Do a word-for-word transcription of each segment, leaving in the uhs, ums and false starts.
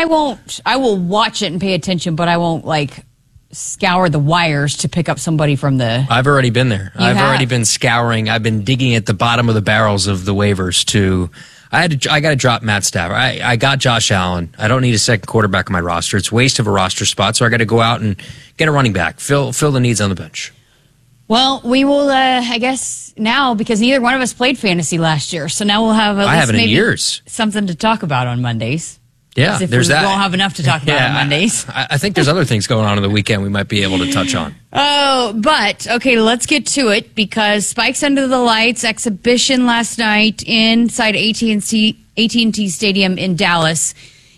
I won't. I will watch it and pay attention, but I won't like scour the wires to pick up somebody from the. I've already been there. You I've have? already been scouring. I've been digging at the bottom of the barrels of the waivers to. I had to. I got to drop Matt Stafford. I, I got Josh Allen. I don't need a second quarterback on my roster. It's a waste of a roster spot. So I got to go out and get a running back. Fill fill the needs on the bench. Well, we will. Uh, I guess now because neither one of us played fantasy last year, so now we'll have at I least haven't in maybe years. something to talk about on Mondays. Yeah, if there's we that. won't have enough to talk about yeah, on Mondays. I, I think there's other things going on in the weekend we might be able to touch on. Oh, but okay, let's get to it because Spikes Under the Lights exhibition last night inside A T and T A T and T Stadium in Dallas,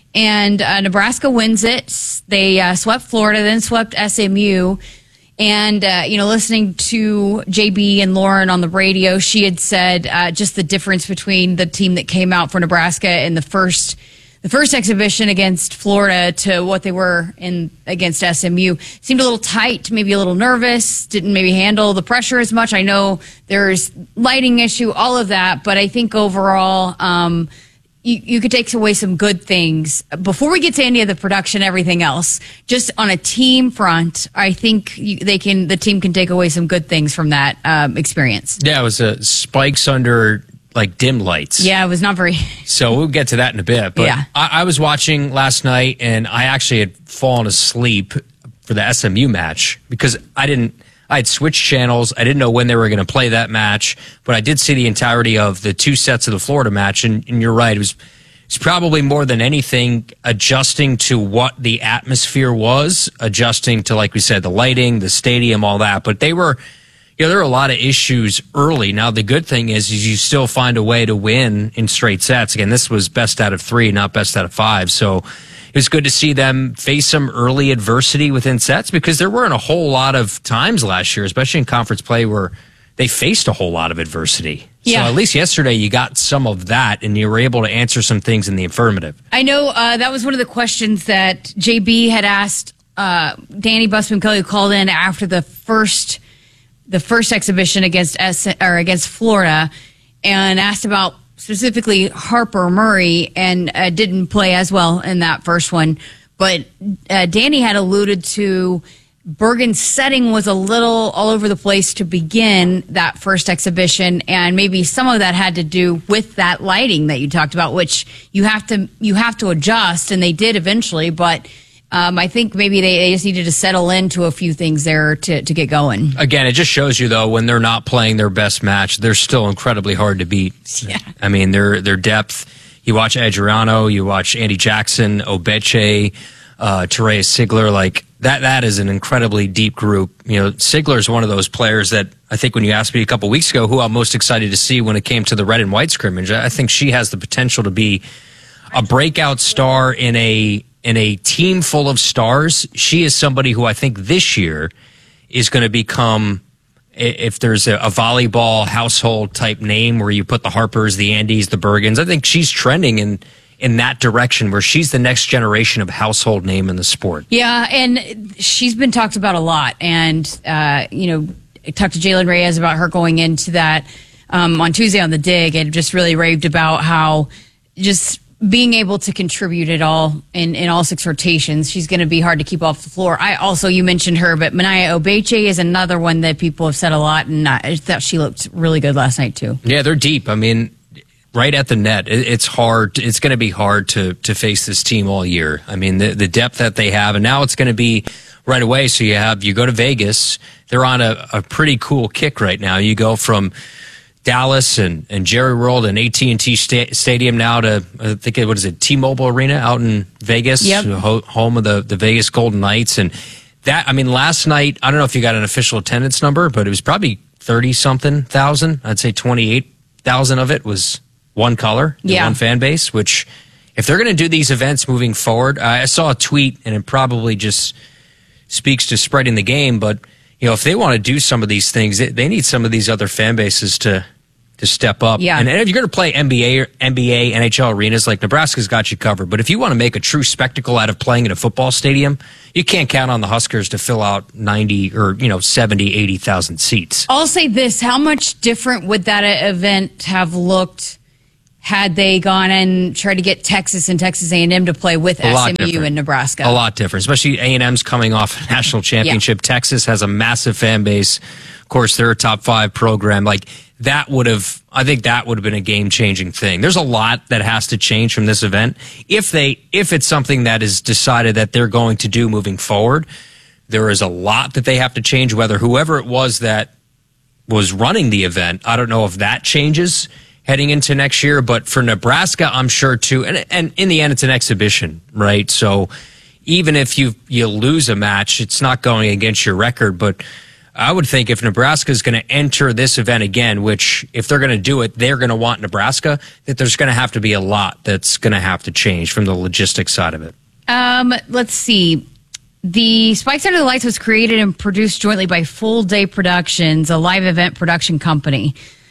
and uh, Nebraska wins it. They uh, swept Florida, then swept S M U. And, uh, you know, listening to J B and Lauren on the radio, she had said uh, just the difference between the team that came out for Nebraska in the first the first exhibition against Florida to what they were in against S M U. Seemed a little tight, maybe a little nervous, didn't maybe handle the pressure as much. I know there's lighting issue, all of that, but I think overall um, you, you could take away some good things. Before we get to any of the production, everything else, just on a team front, I think you, they can. The team can take away some good things from that um, experience. Yeah, it was a Spikes under like dim lights. Yeah, it was not very. So we'll get to that in a bit. But Yeah. I, I was watching last night, and I actually had fallen asleep for the S M U match because I didn't. I had switched channels. I didn't know when they were going to play that match, but I did see the entirety of the two sets of the Florida match. And, and you're right. It was, it's probably more than anything adjusting to what the atmosphere was, adjusting to, like we said, the lighting, the stadium, all that. But they were, you know, there were a lot of issues early. Now, the good thing is, is you still find a way to win in straight sets. Again, this was best out of three, not best out of five. So it was good to see them face some early adversity within sets because there weren't a whole lot of times last year, especially in conference play, where they faced a whole lot of adversity. Yeah. So at least yesterday you got some of that and you were able to answer some things in the affirmative. I know uh, that was one of the questions that J B had asked uh, Danny Busman Kelly, who called in after the first the first exhibition against S- or against Florida, and asked about specifically Harper Murray, and uh, didn't play as well in that first one. But uh, Danny had alluded to Bergen's setting was a little all over the place to begin that first exhibition, and maybe some of that had to do with that lighting that you talked about, which you have to you have to adjust, and they did eventually. But um, I think maybe they, they just needed to settle into a few things there to, to get going. Again, it just shows you, though, when they're not playing their best match, they're still incredibly hard to beat. Yeah. I mean, their their depth. You watch Adriano, you watch Andy Jackson, Obeche, uh, Terea Sigler, like that. That is an incredibly deep group. You know, Sigler is one of those players that I think when you asked me a couple weeks ago who I'm most excited to see when it came to the red and white scrimmage, I think she has the potential to be a breakout star in a in a team full of stars. She is somebody who I think this year is going to become, if there's a, a volleyball household type name where you put the Harpers, the Andys, the Bergens, I think she's trending in in that direction where she's the next generation of household name in the sport. Yeah, and she's been talked about a lot. And, uh, you know, I talked to Jalen Reyes about her going into that um, on Tuesday on The Dig, and just really raved about how just being able to contribute at all in, in all six rotations. She's going to be hard to keep off the floor. I also, you mentioned her, but Mania Obeche is another one that people have said a lot, and I thought she looked really good last night too. Yeah, they're deep. I mean, right at the net, it, it's hard. It's going to be hard to to face this team all year. I mean, the, the depth that they have, and now it's going to be right away. So you have, you go to Vegas. They're on a, a pretty cool kick right now. You go from Dallas and, and Jerry World and A T and T sta- Stadium now to, I think, what is it, T-Mobile Arena out in Vegas, yep. ho- home of the, the Vegas Golden Knights. And that, I mean, last night, I don't know if you got an official attendance number, but it was probably thirty-something thousand. I'd say twenty-eight thousand of it was one color, yeah. one fan base, which if they're going to do these events moving forward, I saw a tweet, and it probably just speaks to spreading the game, but you know, if they want to do some of these things, they, they need some of these other fan bases to to step up. Yeah. And, and if you're going to play N B A, N B A, N H L arenas, like Nebraska's got you covered. But if you want to make a true spectacle out of playing in a football stadium, you can't count on the Huskers to fill out ninety or, you know, seventy, eighty thousand seats. I'll say this. How much different would that event have looked had they gone and tried to get Texas and Texas A and M to play with A lot S M U different. and Nebraska. A lot different, especially A and M's coming off a national championship. Yeah. Texas has a massive fan base. Of course, they're a top five program. Like that would have, I think that would have been a game changing thing. There's a lot that has to change from this event. If they, if it's something that is decided that they're going to do moving forward, there is a lot that they have to change, whether whoever it was that was running the event, I don't know if that changes heading into next year, but for Nebraska, I'm sure too. And, and in the end, it's an exhibition, right? So even if you you lose a match, it's not going against your record. But I would think if Nebraska is going to enter this event again, which if they're going to do it, they're going to want Nebraska, that there's going to have to be a lot that's going to have to change from the logistics side of it. Um, let's see. The Spikes Under the Lights was created and produced jointly by Full Day Productions, a live event production company.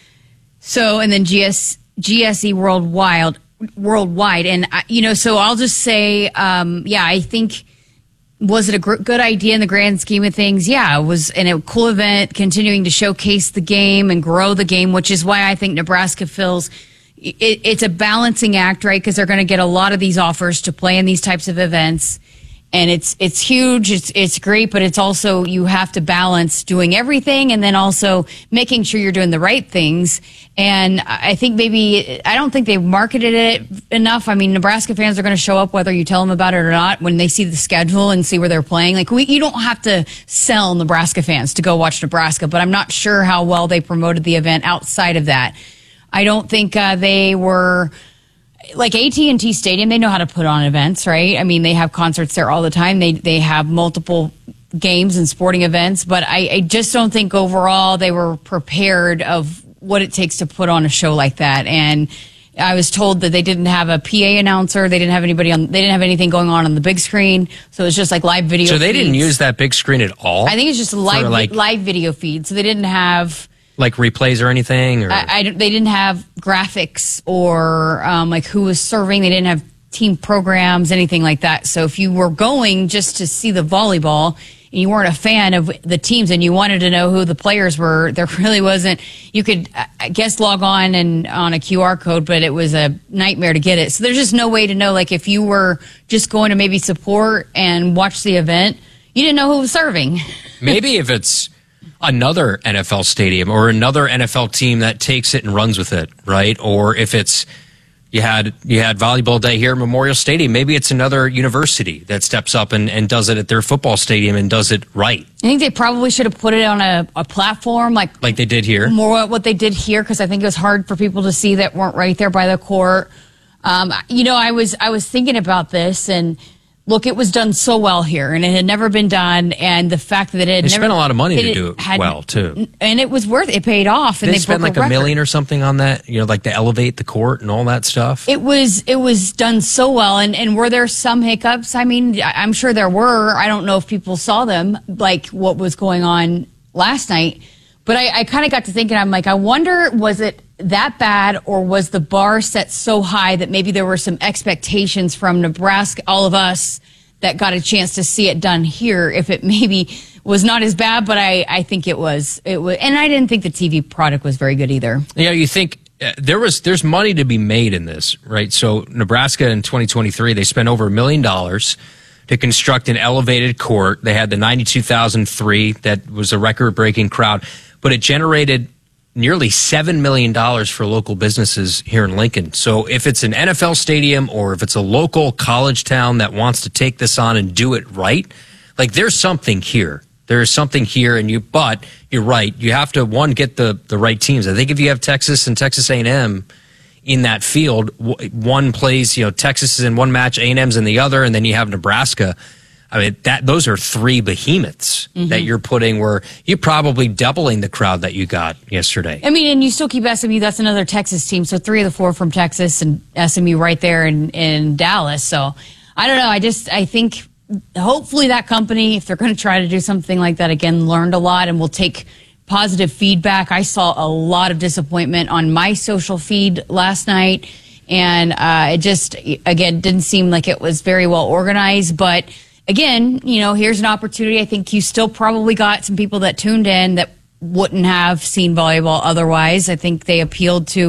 So, and then G S, G S E Worldwide, worldwide. And, I- you know, so I'll just say, um, yeah, I think, was it a gr- good idea in the grand scheme of things? Yeah, it was and a cool event, continuing to showcase the game and grow the game, which is why I think Nebraska feels it, it's a balancing act, right? Because they're going to get a lot of these offers to play in these types of events. And it's it's huge, it's it's great, but it's also you have to balance doing everything and then also making sure you're doing the right things. And I think maybe, I don't think they've marketed it enough. I mean, Nebraska fans are going to show up whether you tell them about it or not when they see the schedule and see where they're playing. Like, we, you don't have to sell Nebraska fans to go watch Nebraska, but I'm not sure how well they promoted the event outside of that. I don't think uh, they were... Like A T and T Stadium, they know how to put on events, right? I mean, they have concerts there all the time. They they have multiple games and sporting events, but I, I just don't think overall they were prepared of what it takes to put on a show like that. And I was told that they didn't have a P A announcer, they didn't have anybody on, they didn't have anything going on on the big screen, so it was just like live video. So they feeds. didn't use that big screen at all? I think it's just a live like, live video feed. So they didn't have. Like replays or anything? Or? I, I, they didn't have graphics or um, like who was serving. They didn't have team programs, anything like that. So if you were going just to see the volleyball and you weren't a fan of the teams and you wanted to know who the players were, there really wasn't. You could, I guess, log on and on a Q R code, but it was a nightmare to get it. So there's just no way to know. Like if you were just going to maybe support and watch the event, you didn't know who was serving. Maybe if it's another N F L stadium or another N F L team that takes it and runs with it, right? Or if it's you had you had volleyball day here at Memorial Stadium, maybe it's another university that steps up and, and does it at their football stadium and does it right. I think they probably should have put it on a, a platform like like they did here. More what they did here, because I think it was hard for people to see that weren't right there by the court. Um, you know, I was I was thinking about this and. Look, it was done so well here, and it had never been done. And the fact that it had they never spent a lot of money to it do it had, well too, and it was worth. It paid off, and they, they spent broke like a, a million or something on that. You know, like to elevate the court and all that stuff. It was it was done so well, and and were there some hiccups? I mean, I'm sure there were. I don't know if people saw them, like what was going on last night. But I, I kind of got to thinking, I'm like, I wonder, was it that bad, or was the bar set so high that maybe there were some expectations from Nebraska, all of us, that got a chance to see it done here, if it maybe was not as bad, but I, I think it was. It was, and I didn't think the T V product was very good either. Yeah, you think uh, there was there's money to be made in this, right? So Nebraska in twenty twenty-three, they spent over a million dollars to construct an elevated court. They had the ninety-two thousand three that was a record-breaking crowd, but it generated nearly seven million dollars for local businesses here in Lincoln. So if it's an N F L stadium or if it's a local college town that wants to take this on and do it right, like there's something here. There is something here, and you. But you're right. You have to, one, get the, the right teams. I think if you have Texas and Texas A and M in that field, one plays, you know, Texas is in one match, A and M's in the other, and then you have Nebraska. I mean, that those are three behemoths mm-hmm. that you're putting where you're probably doubling the crowd that you got yesterday. I mean, and you still keep S M U. That's another Texas team. So three of the four from Texas, and S M U right there in, in Dallas. So I don't know. I just, I think hopefully that company, if they're going to try to do something like that again, learned a lot and will take positive feedback. I saw a lot of disappointment on my social feed last night. And uh, it just, again, didn't seem like it was very well organized. But again, you know, here's an opportunity. I think you still probably got some people that tuned in that wouldn't have seen volleyball otherwise. I think they appealed to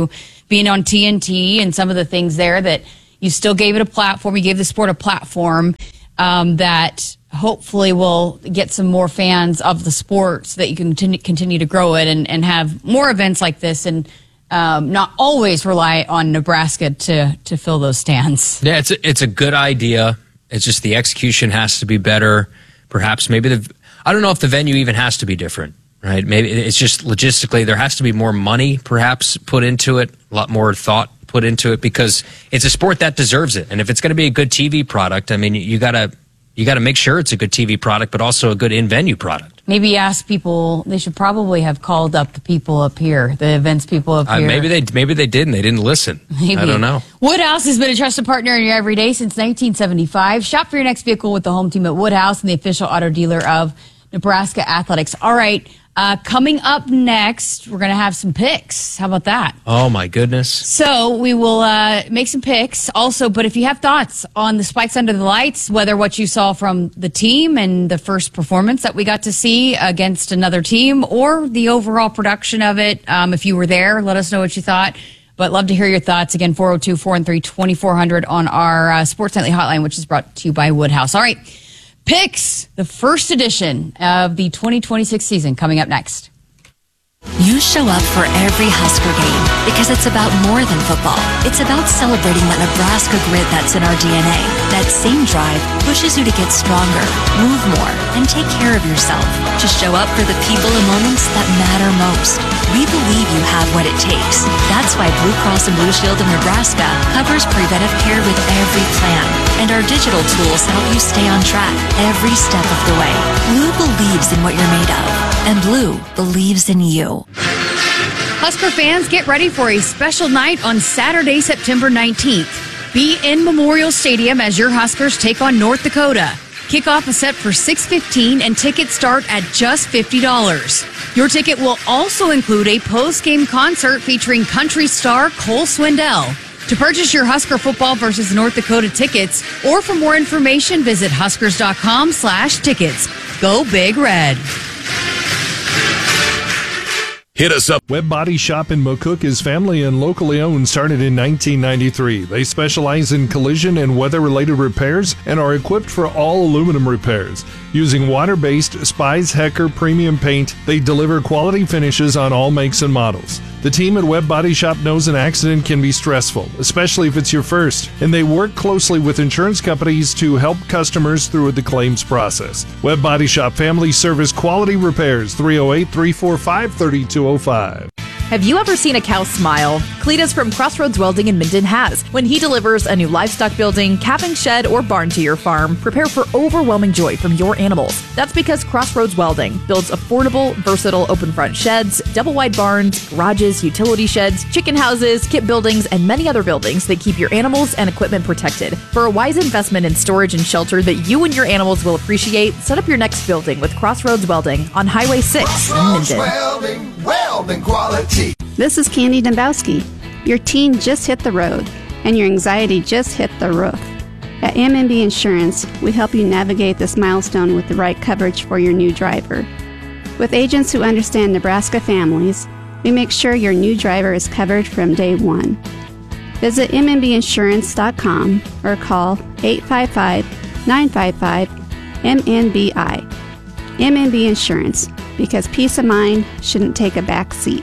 being on T N T and some of the things there that you still gave it a platform. You gave the sport a platform um, that hopefully will get some more fans of the sport so that you can continue, continue to grow it and, and have more events like this and um, not always rely on Nebraska to, to fill those stands. Yeah, it's a, it's a good idea. It's just the execution has to be better. Perhaps maybe the I don't know if the venue even has to be different, right? Maybe it's just logistically there has to be more money perhaps put into it, a lot more thought put into it because it's a sport that deserves it. And if it's going to be a good T V product, I mean, you got to you got to make sure it's a good T V product, but also a good in-venue product. Maybe ask people. They should probably have called up the people up here, the events people up Uh, here. maybe they maybe they did and they didn't listen. Maybe. I don't know. Woodhouse has been a trusted partner in your everyday since nineteen seventy-five. Shop for your next vehicle with the home team at Woodhouse and the official auto dealer of Nebraska Athletics. All right, uh, coming up next, we're going to have some picks. How about that? Oh, my goodness. So we will uh, make some picks also, but if you have thoughts on the Spikes Under the Lights, whether what you saw from the team and the first performance that we got to see against another team or the overall production of it, um, if you were there, let us know what you thought. But love to hear your thoughts. Again, four oh two, four one three, two four zero zero on our uh, Sports Nightly hotline, which is brought to you by Woodhouse. All right, picks, the first edition of the twenty twenty-six season coming up next. You show up for every Husker game because it's about more than football. It's about celebrating that Nebraska grit that's in our D N A. That same drive pushes you to get stronger, move more, and take care of yourself. To show up for the people and moments that matter most. We believe you have what it takes. That's why Blue Cross and Blue Shield of Nebraska covers preventive care with every plan. And our digital tools help you stay on track every step of the way. Blue believes in what you're made of. And Blue believes in you. Husker fans, get ready for a special night on Saturday, September nineteenth. Be in Memorial Stadium as your Huskers take on North Dakota. Kickoff is set for six fifteen and tickets start at just fifty dollars. Your ticket will also include a post-game concert featuring country star Cole Swindell. To purchase your Husker football versus North Dakota tickets or for more information, visit huskers.com slash tickets. Go Big Red. Hit us up. Webb Body Shop in McCook is family and locally owned, started in nineteen ninety-three. They specialize in collision and weather-related repairs and are equipped for all aluminum repairs. Using water-based Spies Hecker premium paint, they deliver quality finishes on all makes and models. The team at Webb Body Shop knows an accident can be stressful, especially if it's your first, and they work closely with insurance companies to help customers through the claims process. Webb Body Shop Family Service Quality Repairs, three oh eight, three four five, three two oh five. Have you ever seen a cow smile? Cletus from Crossroads Welding in Minden has. When he delivers a new livestock building, calving shed, or barn to your farm, prepare for overwhelming joy from your animals. That's because Crossroads Welding builds affordable, versatile open front sheds, double wide barns, garages, utility sheds, chicken houses, kit buildings, and many other buildings that keep your animals and equipment protected. For a wise investment in storage and shelter that you and your animals will appreciate, set up your next building with Crossroads Welding on Highway six in Minden. Welding, welding quality. This is Candy Dembowski. Your teen just hit the road, and your anxiety just hit the roof. At M and B Insurance, we help you navigate this milestone with the right coverage for your new driver. With agents who understand Nebraska families, we make sure your new driver is covered from day one. Visit m n b insurance dot com or call eight five five, nine five five, M N B I. M and B Insurance, because peace of mind shouldn't take a back seat.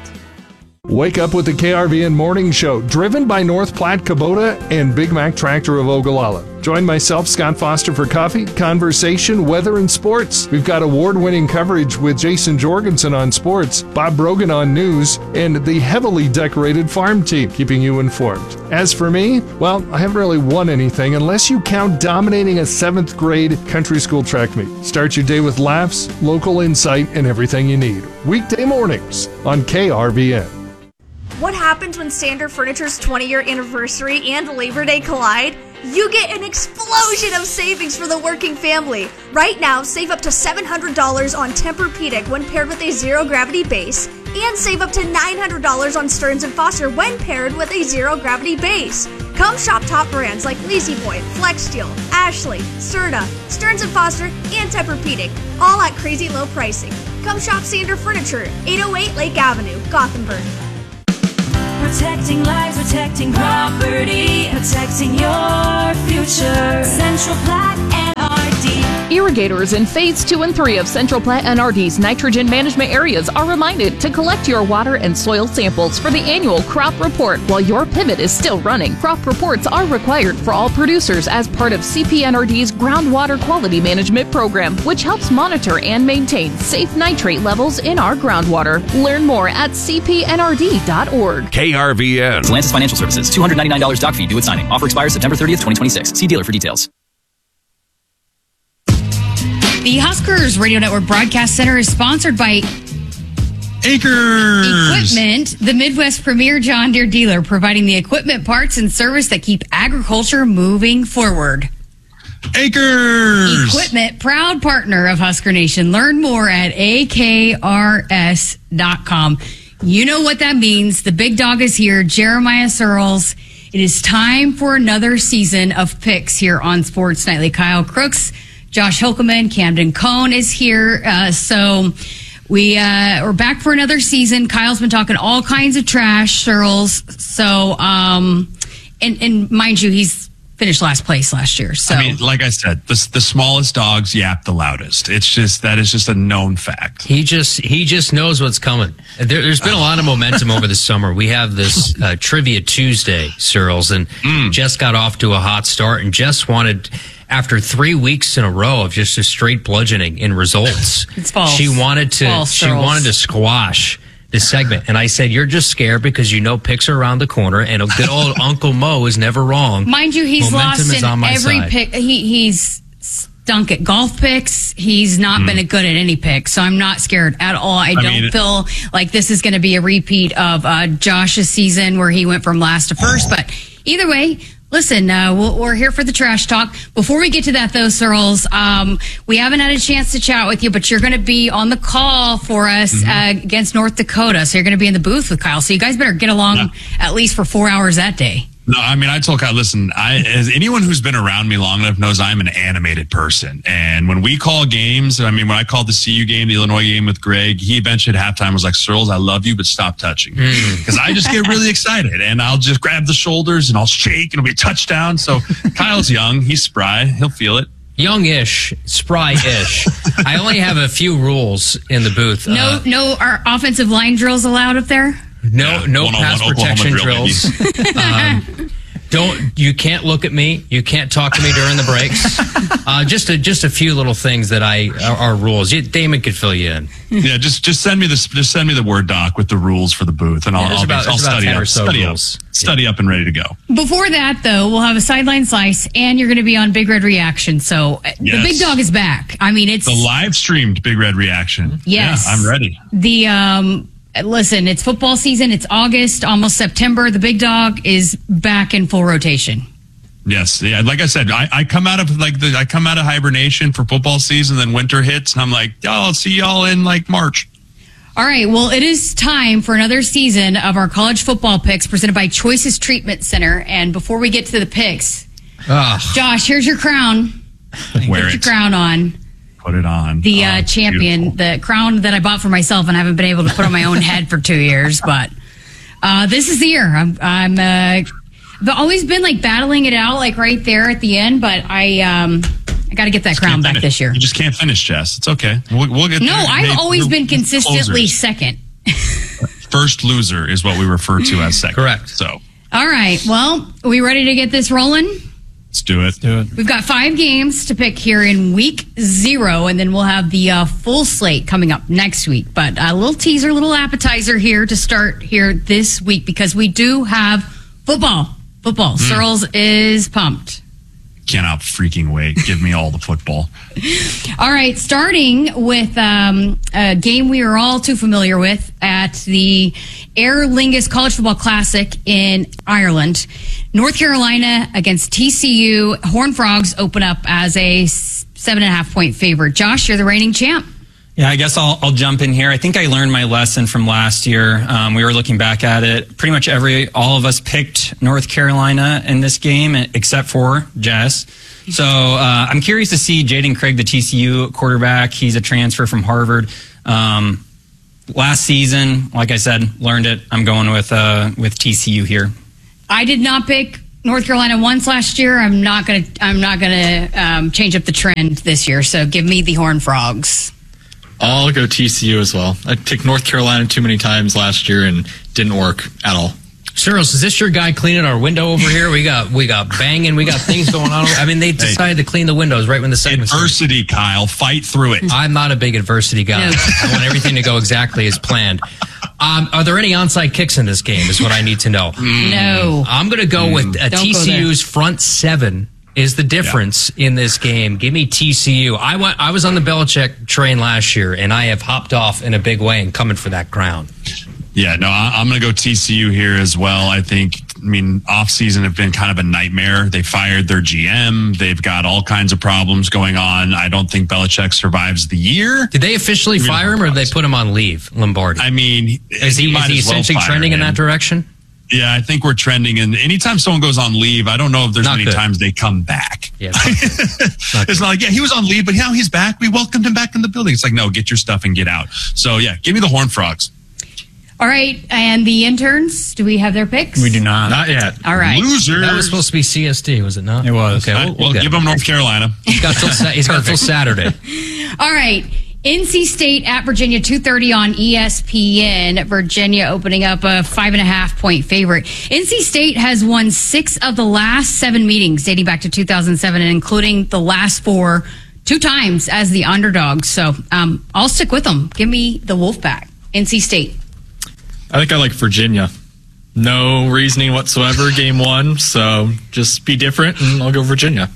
Wake up with the K R V N Morning Show, driven by North Platte Kubota and Big Mac Tractor of Ogallala. Join myself, Scott Foster, for coffee, conversation, weather, and sports. We've got award-winning coverage with Jason Jorgensen on sports, Bob Brogan on news, and the heavily decorated farm team, keeping you informed. As for me, well, I haven't really won anything unless you count dominating a seventh grade country school track meet. Start your day with laughs, local insight, and everything you need. Weekday mornings on K R V N. What happens when Standard Furniture's twenty-year anniversary and Labor Day collide? You get an explosion of savings for the working family. Right now, save up to seven hundred dollars on Tempur-Pedic when paired with a zero-gravity base, and save up to nine hundred dollars on Stearns and Foster when paired with a zero-gravity base. Come shop top brands like La-Z-Boy, FlexSteel, Ashley, Serta, Stearns and Foster, and Tempur-Pedic, all at crazy low pricing. Come shop Standard Furniture, eight oh eight Lake Avenue, Gothenburg. Protecting lives, protecting property, protecting your future. Central Platte N R D. Irrigators in Phase two and three of Central Platte N R D's nitrogen management areas are reminded to collect your water and soil samples for the annual crop report while your pivot is still running. Crop reports are required for all producers as part of C P N R D's groundwater quality management program, which helps monitor and maintain safe nitrate levels in our groundwater. Learn more at c p n r d dot org. K R V N. Atlantis Financial Services. two hundred ninety-nine dollars doc fee due at signing. Offer expires September thirtieth, twenty twenty-six. See dealer for details. The Huskers Radio Network Broadcast Center is sponsored by Acres Equipment, the Midwest premier John Deere dealer, providing the equipment, parts, and service that keep agriculture moving forward. Acres Equipment, proud partner of Husker Nation. Learn more at a k r s dot com. You know what that means. The big dog is here, Jeremiah Searles. It is time for another season of picks here on Sports Nightly. Kyle Crooks, Josh Hilkeman, Camden Cohn is here. Uh, so we, uh, we're back for another season. Kyle's been talking all kinds of trash, Searles. So, um, and, and mind you, he's finished last place last year. So, I mean, like I said, the, the smallest dogs yap the loudest. It's just, that is just a known fact. He just he just knows what's coming. There, there's been a lot of momentum over the summer. We have this uh, Trivia Tuesday, Searles, and mm. Jess got off to a hot start, and Jess wanted, after three weeks in a row of just a straight bludgeoning in results, it's false. She wanted to false, she Searles. wanted to squash this segment. And I said, you're just scared because you know picks are around the corner, and a good old Uncle Mo is never wrong. Mind you, he's Momentum lost is in on my every side. pick. He, he's stunk at golf picks. He's not mm. been good at any pick, so I'm not scared at all. I, I don't mean, feel like this is going to be a repeat of uh, Josh's season where he went from last to first. But either way, listen, uh, we'll, we're here for the trash talk. Before we get to that, though, Searles, um, we haven't had a chance to chat with you, but you're going to be on the call for us mm-hmm. uh, against North Dakota. So you're going to be in the booth with Kyle. So you guys better get along yeah. at least for four hours that day. No, I mean, I told Kyle, listen, I, as anyone who's been around me long enough knows I'm an animated person. And when we call games, I mean, when I called the C U game, the Illinois game with Greg, he eventually at halftime was like, Searles, I love you, but stop touching me. Because I just get really excited and I'll just grab the shoulders and I'll shake and it'll be a touchdown. So Kyle's young. He's spry. He'll feel it. Young-ish, spry-ish. I only have a few rules in the booth. No, uh, no, are offensive line drills allowed up there? No, yeah, no pass protection drill, drills. um, don't you can't look at me. You can't talk to me during the breaks. Uh, just a just a few little things that I are, are rules. You, Damon could fill you in. Yeah, just just send me this. Just send me the Word doc with the rules for the booth, and I'll, yeah, I'll, about, be, I'll study up, so study rules. up, study yeah. up, and ready to go. Before that, though, we'll have a sideline slice, and you're going to be on Big Red Reaction. So yes. the big dog is back. I mean, it's the live streamed Big Red Reaction. Yes, yeah, I'm ready. The um. Listen, it's football season. It's August, almost September. The big dog is back in full rotation. Yes, yeah. Like I said, I, I come out of like the I come out of hibernation for football season, then winter hits, and I'm like, oh, I'll see y'all in like March. All right. Well, it is time for another season of our college football picks presented by Choices Treatment Center. And before we get to the picks, Ugh. Josh, here's your crown. Wear Put it. your crown on. Put it on. The uh, oh, champion, beautiful. The crown that I bought for myself and haven't been able to put on my own head for two years. But uh, this is the year. I'm, I'm uh, I've always been like battling it out, like right there at the end. But I, um, I got to get that crown back this year. You just can't finish, Jess. It's okay. We'll, we'll get. No, there. I've Maybe always been consistently closers. second. First loser is what we refer to as second. Correct. So. All right. Well, are we ready to get this rolling? Let's do it. Do it. We've got five games to pick here in week zero, and then we'll have the uh, full slate coming up next week. But a little teaser, little appetizer here to start here this week because we do have football. Football. Mm. Searles is pumped. Cannot freaking wait. Give me all the football. All right, starting with um, a game we are all too familiar with at the Aer Lingus College Football Classic in Ireland. North Carolina against T C U. Horned Frogs open up as a seven and a half point favorite. Josh, you're the reigning champ. Yeah, I guess I'll, I'll jump in here. I think I learned my lesson from last year. Um, we were looking back at it. Pretty much every, all of us picked North Carolina in this game, except for Jess. So uh, I'm curious to see Jaden Craig, the T C U quarterback. He's a transfer from Harvard. Um, last season, like I said, learned it. I'm going with uh, with T C U here. I did not pick North Carolina once last year. I'm not gonna. I'm not gonna um, change up the trend this year. So give me the Horned Frogs. I'll go T C U as well. I picked North Carolina too many times last year and didn't work at all. Cyrils, is this your guy cleaning our window over here? We got we got banging, we got things going on. I mean, they decided to clean the windows right when the segment started. Adversity, Kyle. Fight through it. I'm not a big adversity guy. No. I want everything to go exactly as planned. Um, are there any onside kicks in this game is what I need to know. No. I'm going to go Mm. with uh, Don't T C U's go front seven is the difference yeah. in this game. Give me T C U. I, went, I was on the Belichick train last year, and I have hopped off in a big way and coming for that crown. Yeah, no, I, I'm going to go T C U here as well. I think, I mean, off-season have been kind of a nightmare. They fired their G M. They've got all kinds of problems going on. I don't think Belichick survives the year. Did they officially fire him, or did they put him on leave, Lombardi? I mean, is he, is he essentially well trending him. in that direction? Yeah, I think we're trending. And anytime someone goes on leave, I don't know if there's not many good. times they come back. Yeah, it's, not it's not like, yeah, he was on leave, but now he's back. We welcomed him back in the building. It's like, no, get your stuff and get out. So, yeah, give me the Horned Frogs. All right, and the interns, do we have their picks? We do not. Not yet. All right. Losers. That was supposed to be C S D, was it not? It was. Okay, we'll, we'll, we'll give them North Carolina. He's got till, he's got till Saturday. All right. N C State at Virginia, two thirty on E S P N. Virginia opening up a five and a half point favorite. N C State has won six of the last seven meetings dating back to two thousand seven, and including the last four two times as the underdog. So um, I'll stick with them. Give me the Wolfpack. N C State. I think I like Virginia. No reasoning whatsoever, game one. So just be different, and I'll go Virginia.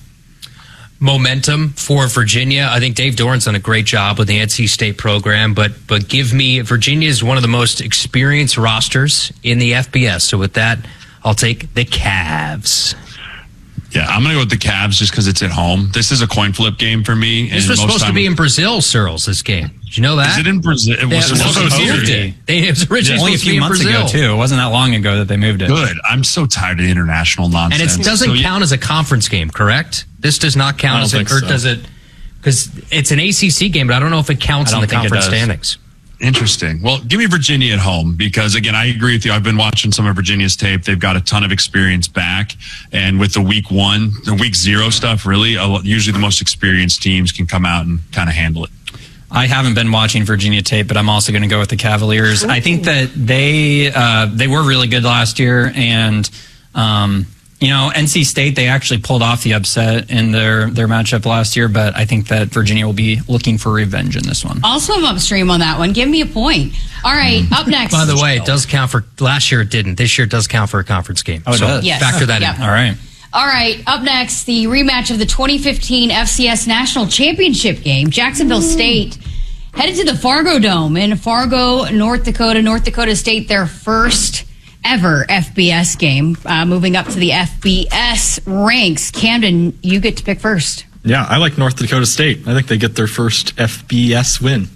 Momentum for Virginia. I think Dave Doran's done a great job with the N C State program, but but give me Virginia is one of the most experienced rosters in the F B S. So with that, I'll take the Cavs. Yeah, I'm going to go with the Cavs just because it's at home. This is a coin flip game for me. This was supposed to be in Brazil, Cyrils, this game. Did you know that? Is it in Brazil? It was yeah, supposed it was to moved it. They, it was originally yeah, only a supposed to be few in months Brazil. ago, too. It wasn't that long ago that they moved it. Good. I'm so tired of the international nonsense. And it doesn't so, yeah. count as a conference game, correct? This does not count as a, or so. does it? Because it's an A C C game, but I don't know if it counts in the conference standings. Interesting. Well, give me Virginia at home because, again, I agree with you. I've been watching some of Virginia's tape. They've got a ton of experience back. And with the week one, the week zero stuff, really, usually the most experienced teams can come out and kind of handle it. I haven't been watching Virginia tape, but I'm also going to go with the Cavaliers. Ooh. I think that they uh, they were really good last year, and um, you know, N C State, they actually pulled off the upset in their their matchup last year, but I think that Virginia will be looking for revenge in this one. Also, I'm upstream on that one. Give me a point. All right, up next. By the way, it does count for last year. It didn't. This year it does count for a conference game. Oh, it so does. Yes. Factor that Yep. in. All right. All right, up next, the rematch of the twenty fifteen F C S National Championship game. Jacksonville State headed to the Fargo Dome in Fargo, North Dakota. North Dakota State, their first ever F B S game, uh, moving up to the F B S ranks. Camden, you get to pick first. Yeah, I like North Dakota State. I think they get their first F B S win.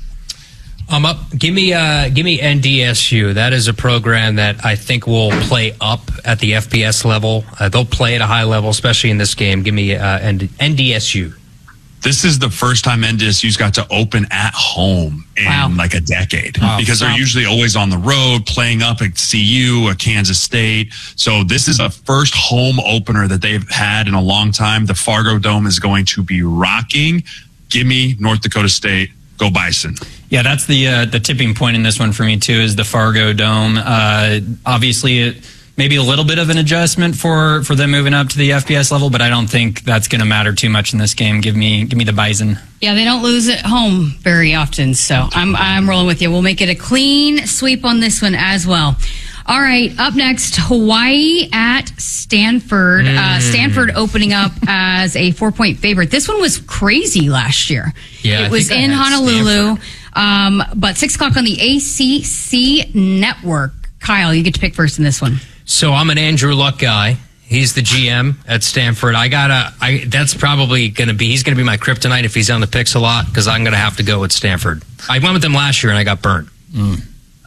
I'm up. Give me, uh, give me N D S U. That is a program that I think will play up at the F B S level. Uh, they'll play at a high level, especially in this game. Give me uh, N D S U. This is the first time N D S U's got to open at home in Wow. like a decade Oh, because they're wow. usually always on the road playing up at C U, at Kansas State. So this is a first home opener that they've had in a long time. The Fargo Dome is going to be rocking. Give me North Dakota State. Go Bison. Yeah, that's the uh, the tipping point in this one for me too. Is the Fargo Dome? Uh, obviously, it, maybe a little bit of an adjustment for, for them moving up to the F B S level, but I don't think that's going to matter too much in this game. Give me give me the Bison. Yeah, they don't lose at home very often, so I'm I'm rolling with you. We'll make it a clean sweep on this one as well. All right, up next, Hawaii at Stanford. Mm. Uh, Stanford opening up as a four-point favorite. This one was crazy last year. Yeah, it I was think I in had Honolulu, um, but six o'clock on the A C C network. Kyle, you get to pick first in this one. So I'm an Andrew Luck guy. He's the G M at Stanford. I gotta. I that's probably gonna be. He's gonna be my kryptonite if he's on the picks a lot because I'm gonna have to go with Stanford. I went with them last year and I got burnt. Mm.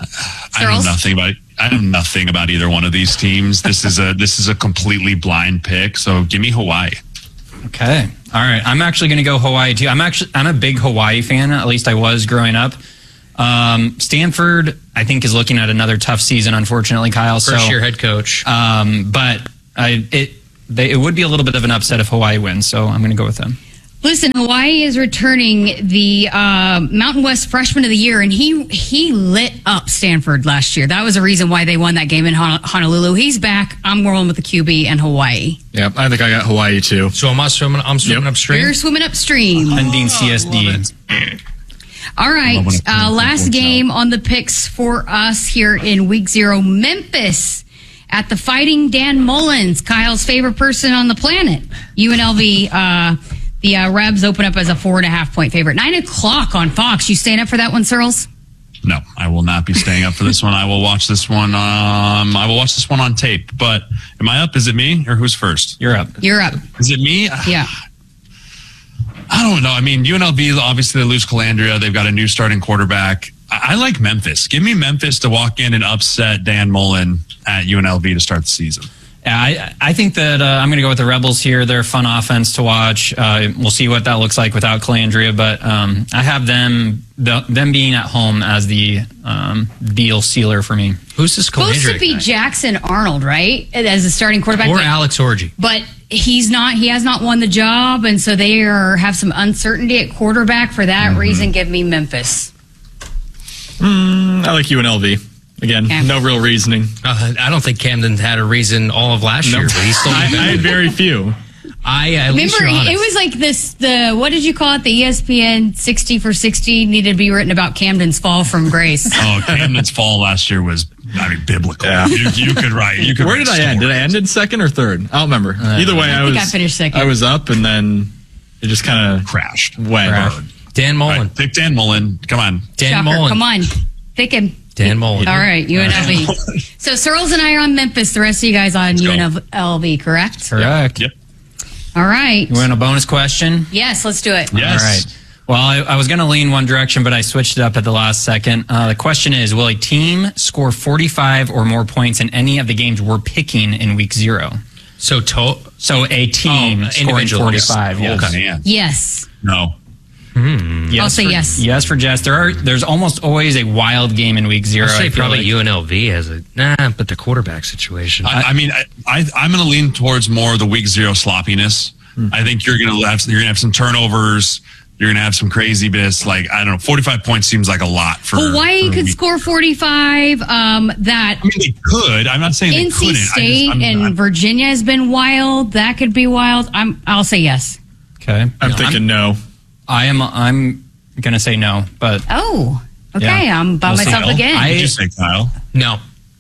I know nothing about. I know nothing about either one of these teams. This is a this is a completely blind pick. So give me Hawaii. Okay. All right. I'm actually going to go Hawaii too. I'm actually I'm a big Hawaii fan. At least I was growing up. Um, Stanford, I think, is looking at another tough season, unfortunately, Kyle. First so, year head coach. Um, but I, it they, it would be a little bit of an upset if Hawaii wins, so I'm going to go with them. Listen, Hawaii is returning the uh, Mountain West Freshman of the Year, and he he lit up Stanford last year. That was the reason why they won that game in Hon- Honolulu. He's back. I'm rolling with the Q B and Hawaii. Yep, I think I got Hawaii too. So am I swimming? I'm swimming Yep. upstream. You're swimming upstream. Pending C S D. All right, uh, last game on the picks for us here in week zero. Memphis at the Fighting Dan Mullins, Kyle's favorite person on the planet. U N L V, uh, the uh, Rebs open up as a four and a half point favorite. Nine o'clock on Fox. You staying up for that one, Searles? No, I will not be staying up for this one. I will watch this one. Um, I will watch this one on tape. But am I up? Is it me or who's first? You're up. You're up. Is it me? Yeah. I don't know. I mean, U N L V, obviously they lose Calandria. They've got a new starting quarterback. I, I like Memphis. Give me Memphis to walk in and upset Dan Mullen at U N L V to start the season. Yeah, I, I think that uh, I'm going to go with the Rebels here. They're a fun offense to watch. Uh, we'll see what that looks like without Calandria, but um, I have them the, them being at home as the um, deal sealer for me. Who's this Calandria Supposed to be guy? Jackson Arnold, right? As a starting quarterback. Or but, Alex Orji. But he's not, he has not won the job, and so they are, have some uncertainty at quarterback. For that mm-hmm. reason, give me Memphis. Mm, I like U N L V. Again, okay. No real reasoning. Uh, I don't think Camden had a reason all of last nope. year, but he's still. I, I had very few. I at remember least you're honest. It was like this. The what did you call it? The E S P N sixty for sixty needed to be written about Camden's fall from grace. Oh, Camden's fall last year was, I mean, biblical. Yeah. You, you could write. You could. Where write did I end? Did I end in second or third? I don't remember. Uh, Either way, I, I was. think I finished second. I was up, and then it just kind of crashed. Went. Crashed. Dan Mullen. Right, pick Dan Mullen. Come on. Dan Shocker. Mullen. Come on, pick him. Dan Mullen. All right, U N L V. So Searles and I are on Memphis. The rest of you guys on Let's U N L V, correct? Correct. Yep. All right. You want a bonus question? Yes, let's do it. Yes. All right. Well, I, I was going to lean one direction, but I switched it up at the last second. Uh, the question is, will a team score forty-five or more points in any of the games we're picking in week zero? So, to- so a team oh, scoring forty-five. Oh, Yes. man. Yes. No. Hmm. Yes I'll say for, yes. Yes for Jess. There are. There's almost always a wild game in week zero. I'll say I feel probably like. U N L V has a nah, but the quarterback situation. I, I mean, I, I, I'm going to lean towards more of the week zero sloppiness. Mm-hmm. I think you're going to have you're going to have some turnovers. You're going to have some crazy bits. Like, I don't know, forty-five points seems like a lot for Hawaii for could week. score forty-five. Um, that I mean, they could. I'm not saying they N C couldn't. State I just, I'm, and I'm, Virginia has been wild. That could be wild. I'm. I'll say yes. Okay. I'm No, thinking no. I am. I'm going to say no, but Oh, okay. Yeah. I'm by We'll see. myself again. What did you say, Kyle? no.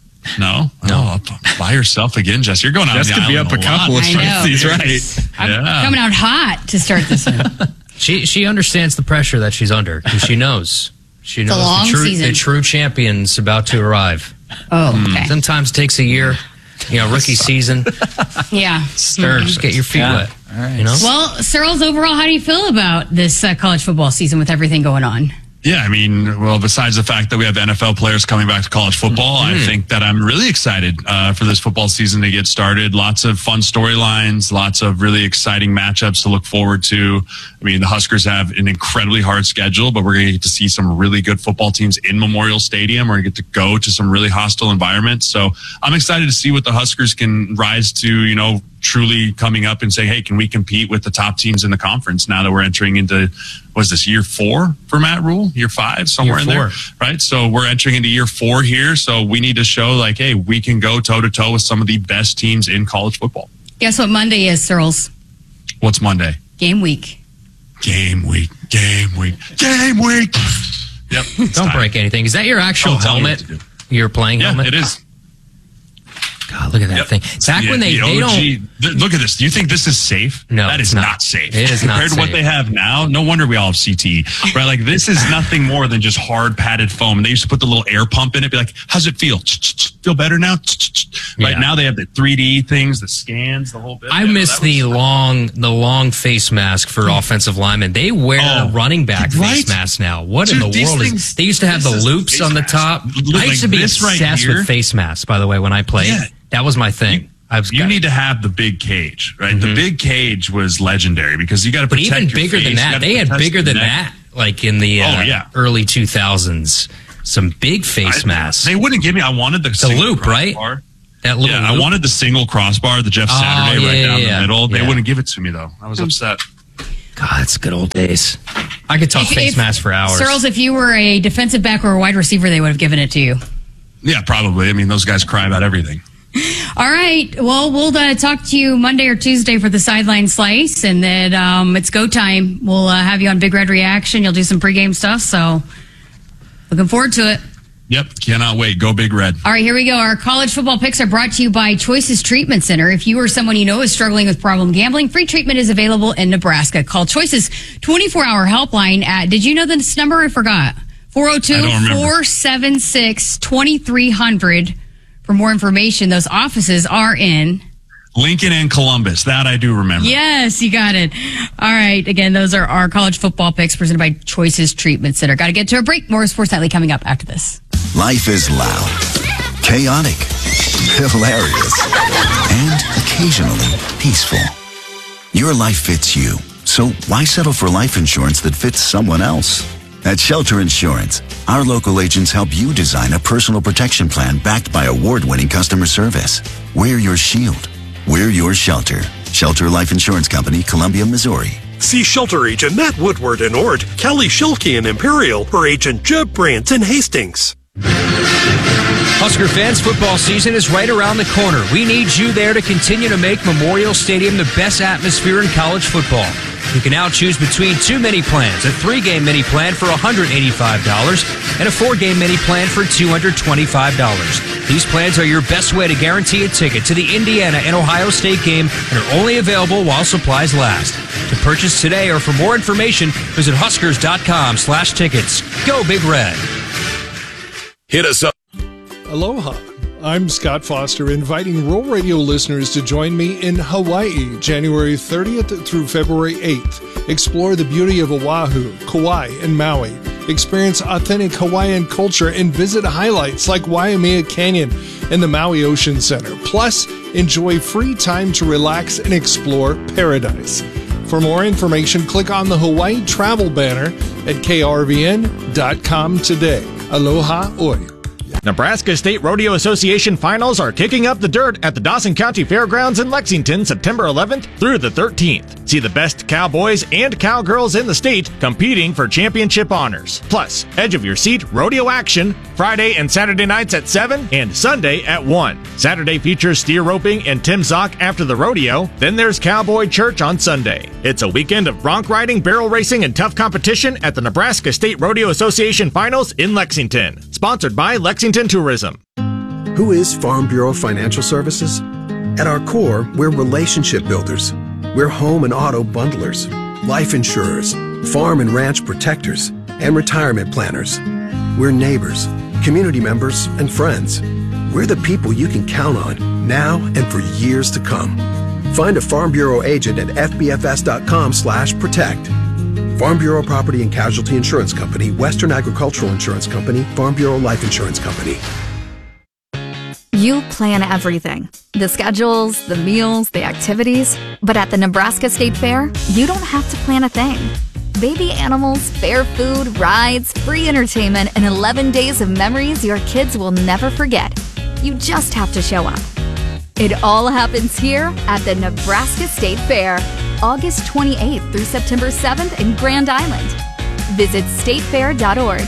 No, No. Oh, by yourself again, Jess. You're going out. Jess on the could be island up a couple lot. if I know. he's right. I'm Yeah. coming out hot to start this one. She she understands the pressure that she's under. 'Cause she knows. She knows a long the true season. the true champion's about to arrive. Oh, okay. Sometimes it takes a year. You know, rookie season. Yeah. Stir, just get your feet Yeah. wet. All right. You know. Well, Searles, overall, how do you feel about this uh, college football season with everything going on? Yeah, I mean, well, besides the fact that we have N F L players coming back to college football, Mm-hmm. I think that I'm really excited uh, for this football season to get started. Lots of fun storylines, lots of really exciting matchups to look forward to. I mean, the Huskers have an incredibly hard schedule, but we're going to get to see some really good football teams in Memorial Stadium. We're going to get to go to some really hostile environments. So I'm excited to see what the Huskers can rise to, you know, truly coming up and say, hey, can we compete with the top teams in the conference now that we're entering into, what is this, year four for Matt Rule? Year five, somewhere Year in there, four. right? So we're entering into year four here. So we need to show like, hey, we can go toe to toe with some of the best teams in college football. Guess what Monday is, Searles? What's Monday? Game week. Game week, game week, game week. Yep. it's Don't time. break anything. Is that your actual Oh, hell yeah, helmet? dude. Your playing Yeah, helmet? it is. God, look at that Yep. thing. Back Yeah, when they, the they O G don't. th- look at this. Do you think this is safe? No, that is it's not. not. safe. It is not compared to what safe. they have now. No wonder we all have C T E, right? Like this is nothing more than just hard padded foam. And they used to put the little air pump in it. Be like, how's it feel? Feel better now? Right Yeah. now they have the three D things, the scans, the whole bit. I Yeah, miss that was- the long, the long face mask for offensive linemen. They wear Oh, running back right? face masks now. What Dude, in the these world things- is? They used to have the this is loops face on the mask. top. Look I used like to be this right obsessed here. with face masks. By the way, when I played, Yeah. that was my thing. I was. You got- need to have the big cage, right? The big cage was legendary because you got to but protect even your bigger face. than You that, gotta they had protect bigger the than neck. that. like in the uh, oh, yeah. early two thousands. Some big face I, masks. They wouldn't give me. I wanted the, the loop, right? That little yeah, loop? I wanted the single crossbar, the Jeff oh, Saturday yeah, right down yeah, the middle. They yeah. wouldn't give it to me though. I was upset. God, it's good old days. I could talk If- face if- masks for hours. Searles, if you were a defensive back or a wide receiver, they would have given it to you. Yeah, probably. I mean, those guys cry about everything. All right. Well, we'll uh, talk to you Monday or Tuesday for the sideline slice, and then um, it's go time. We'll uh, have you on Big Red Reaction. You'll do some pregame stuff, so looking forward to it. Yep, cannot wait. Go Big Red. All right, here we go. Our college football picks are brought to you by Choices Treatment Center. If you or someone you know is struggling with problem gambling, free treatment is available in Nebraska. Call Choices twenty-four hour helpline at, did you know this number? I forgot. four oh two, four seven six, two three zero zero. For more information, those offices are in Lincoln and Columbus. That I do remember. Yes, you got it. All right. Again, those are our college football picks presented by Choices Treatment Center. Got to get to a break. More Sports Nightly coming up after this. Life is loud, chaotic, hilarious, and occasionally peaceful. Your life fits you, so why settle for life insurance that fits someone else? At Shelter Insurance, our local agents help you design a personal protection plan backed by award-winning customer service. We're your shield. We're your shelter. Shelter Life Insurance Company, Columbia, Missouri. See Shelter Agent Matt Woodward in Ord, Kelly Schilke in Imperial, or Agent Jeb Brandt in Hastings. Husker fans, football season is right around the corner. We need you there to continue to make Memorial Stadium the best atmosphere in college football. You can now choose between two mini plans, a three-game mini plan for one hundred eighty-five dollars and a four-game mini plan for two hundred twenty-five dollars. These plans are your best way to guarantee a ticket to the Indiana and Ohio State game and are only available while supplies last. To purchase today or for more information, visit huskers.com slash tickets. Go Big Red. Hit us up. Aloha. I'm Scott Foster, inviting Rural Radio listeners to join me in Hawaii, January thirtieth through February eighth. Explore the beauty of Oahu, Kauai, and Maui. Experience authentic Hawaiian culture and visit highlights like Waimea Canyon and the Maui Ocean Center. Plus, enjoy free time to relax and explore paradise. For more information, click on the Hawaii travel banner at K R V N dot com today. Aloha oi. Nebraska State Rodeo Association finals are kicking up the dirt at the Dawson County Fairgrounds in Lexington September eleventh through the thirteenth. See the best cowboys and cowgirls in the state competing for championship honors. Plus, edge of your seat rodeo action Friday and Saturday nights at seven and Sunday at one. Saturday features steer roping and Tim Zock after the rodeo. Then there's Cowboy Church on Sunday. It's a weekend of bronc riding, barrel racing, and tough competition at the Nebraska State Rodeo Association finals in Lexington. Sponsored by Lexington Tourism. Who is Farm Bureau Financial Services? At our core, we're relationship builders. We're home and auto bundlers, life insurers, farm and ranch protectors, and retirement planners. We're neighbors, community members, and friends. We're the people you can count on now and for years to come. Find a Farm Bureau agent at f b f s dot com slash protect. Farm Bureau Property and Casualty Insurance Company, Western Agricultural Insurance Company, Farm Bureau Life Insurance Company. You plan everything. The schedules, the meals, the activities. But at the Nebraska State Fair, you don't have to plan a thing. Baby animals, fair food, rides, free entertainment, and eleven days of memories your kids will never forget. You just have to show up. It all happens here at the Nebraska State Fair, August twenty-eighth through September seventh in Grand Island. Visit state fair dot org.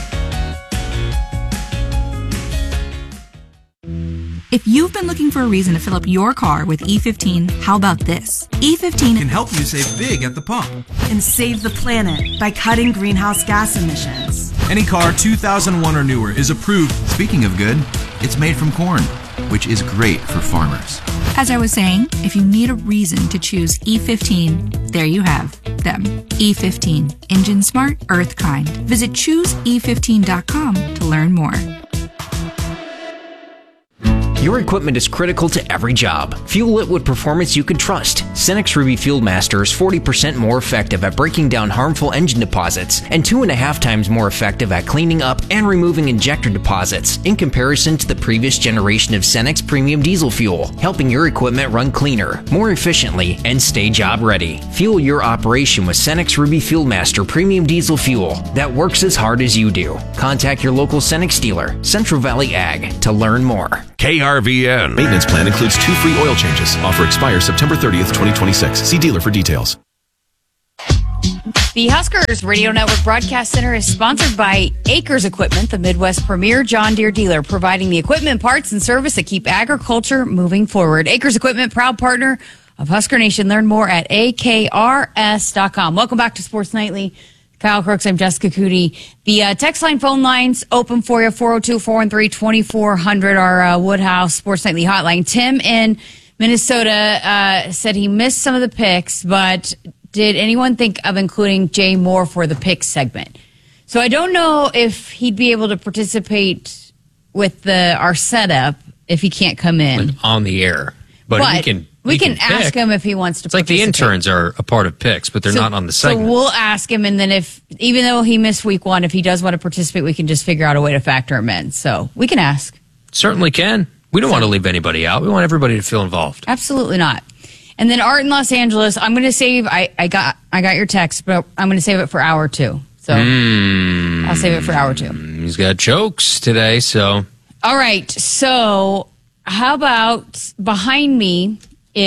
If you've been looking for a reason to fill up your car with E fifteen, how about this? E fifteen can help you save big at the pump and save the planet by cutting greenhouse gas emissions. Any car two thousand one or newer is approved. Speaking of good, it's made from corn, which is great for farmers. As I was saying, if you need a reason to choose E fifteen, there you have them. E fifteen, engine smart, earth kind. Visit choose e fifteen dot com to learn more. Your equipment is critical to every job. Fuel it with performance you can trust. Cenex Ruby Fuel Master is forty percent more effective at breaking down harmful engine deposits and two and a half times more effective at cleaning up and removing injector deposits in comparison to the previous generation of Cenex Premium Diesel Fuel, helping your equipment run cleaner, more efficiently, and stay job ready. Fuel your operation with Cenex Ruby Fuel Master Premium Diesel Fuel that works as hard as you do. Contact your local Cenex dealer, Central Valley Ag, to learn more. K R V N. Maintenance plan includes two free oil changes. Offer expires September thirtieth, twenty twenty-six. See dealer for details. The Huskers Radio Network Broadcast Center is sponsored by Acres Equipment, the Midwest premier John Deere dealer, providing the equipment, parts, and service that keep agriculture moving forward. Acres Equipment, proud partner of Husker Nation. Learn more at A K R S dot com. Welcome back to Sports Nightly. Kyle Crooks, I'm Jessica Cootie. The uh, text line phone lines open for you, four oh two, four one three, two four zero zero, our uh, Woodhouse Sports Nightly hotline. Tim in Minnesota uh, said he missed some of the picks, but did anyone think of including Jay Moore for the picks segment? So I don't know if he'd be able to participate with the our setup if he can't come in. On the air. But, But he can we he can, can ask pick. him if he wants to It's like the participate. interns are a part of picks, but they're So- not on the segment. So we'll ask him, and then if, even though he missed week one, if he does want to participate, we can just figure out a way to factor him in. So we can ask. Certainly can. We don't want to leave anybody out. We want everybody to feel involved. Absolutely not. And then Art in Los Angeles, I'm going to save, I, I got I got your text, but I'm going to save it for hour two. So Mm, I'll save it for hour two. he's got jokes today, so. All right. So how about behind me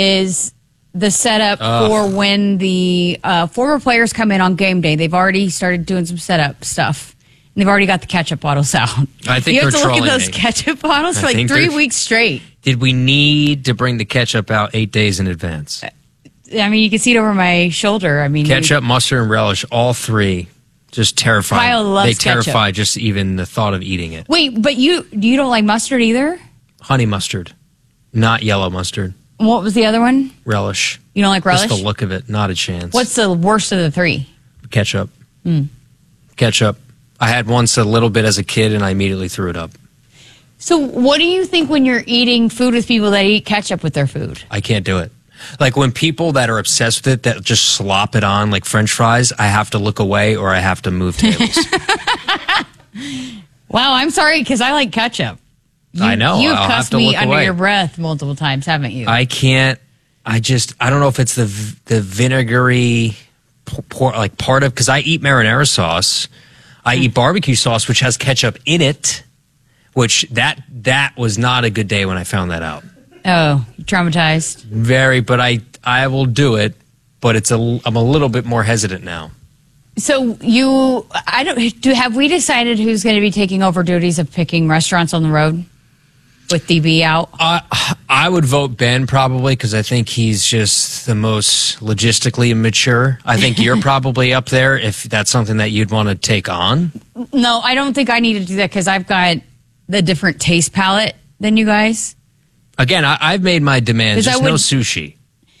is the setup Ugh. for when the uh, former players come in on game day. They've already started doing some setup stuff. And they've already got the ketchup bottles out. I think you have they're to look at trolling those me. ketchup bottles I for like think three they're- weeks straight. Did we need to bring the ketchup out eight days in advance? I mean, you can see it over my shoulder. I mean, Ketchup, mustard, and relish, all three, just terrifying. Kyle loves they ketchup. terrify just even the thought of eating it. Wait, but you you don't like mustard either? Honey mustard, not yellow mustard. What was the other one? Relish. You don't like relish? Just the look of it, not a chance. What's the worst of the three? Ketchup. Hmm. Ketchup. I had once a little bit as a kid, and I immediately threw it up. So, what do you think when you're eating food with people that eat ketchup with their food? I can't do it. Like when people that are obsessed with it that just slop it on like French fries, I have to look away or I have to move tables. Wow, I'm sorry because I like ketchup. You, I know. You've I'll have cussed to me look under away. your breath multiple times, haven't you? I can't. I just. I don't know if it's the v- the vinegary, p- por- like part of because I eat marinara sauce, I eat barbecue sauce which has ketchup in it, which that that was not a good day when I found that out. Oh, you're traumatized. Very, but I I will do it, but it's a I'm a little bit more hesitant now. So you, I don't. Do have we decided who's going to be taking over duties of picking restaurants on the road with D B out? Uh, I would vote Ben probably because I think he's just the most logistically immature. I think you're probably up there if that's something that you'd want to take on. No, I don't think I need to do that because I've got the different taste palette than you guys. Again, I, I've made my demands. 'Cause I Just no would- sushi.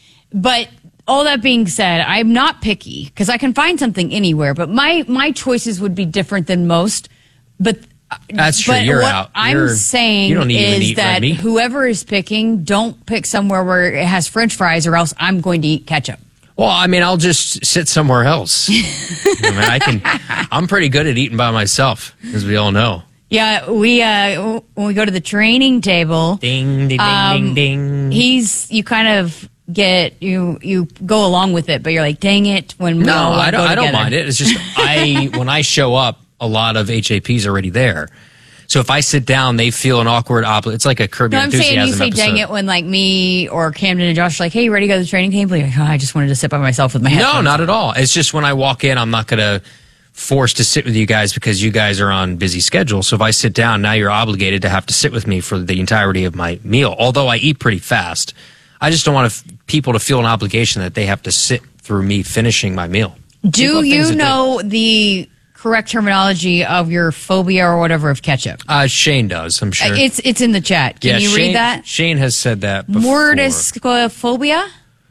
But all that being said, I'm not picky because I can find something anywhere. But my my choices would be different than most. But That's true. But You're what out. I'm You're- saying you don't even is eat red that meat. whoever is picking, don't pick somewhere where it has French fries, or else I'm going to eat ketchup. Well, I mean, I'll just sit somewhere else. I mean, I can. I'm pretty good at eating by myself, as we all know. Yeah, we uh, when we go to the training table, ding, ding, um, ding, ding. He's you kind of get you you go along with it, but you're like, dang it, when we No, all I don't. go I don't together. mind it. It's just I when I show up, a lot of H A Ps already there. So if I sit down, they feel an awkward obli It's like a Curb No, Your I'm saying Enthusiasm you say episode. dang it when like me or Camden and Josh are like, hey, you ready to go to the training table? You're like, oh, I just wanted to sit by myself with my headphones. No, not at all. It's just when I walk in, I'm not going to force to sit with you guys because you guys are on busy schedules. So if I sit down, now you're obligated to have to sit with me for the entirety of my meal. Although I eat pretty fast, I just don't want to, people to feel an obligation that they have to sit through me finishing my meal. People Do have things you to do. know the correct terminology of your phobia or whatever of ketchup? Uh, Shane does, I'm sure. Uh, It's it's in the chat. Can yeah, you Shane, read that? Shane has said that before. Mordiscophobia?